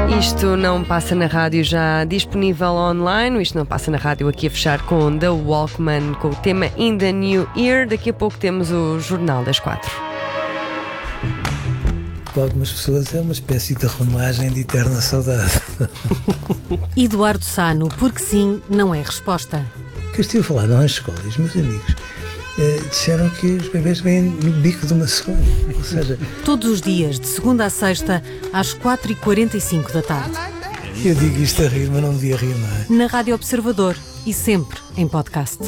Isto não passa na rádio, já disponível online. Isto não passa na rádio, aqui a fechar com The Walkman, com o tema In the New Year. Daqui a pouco temos o Jornal das 4. Para algumas pessoas é uma espécie de romagem de eterna saudade. Eduardo Sano, porque sim, não é resposta. Que eu estive a falar nas escolas, os meus amigos disseram que os bebês vêm no bico de uma segunda. Ou seja, Todos os dias, de segunda a sexta, às 4h45 da tarde. eu digo isto a rir, mas não devia rir, não é? Na Rádio Observador e sempre em podcast.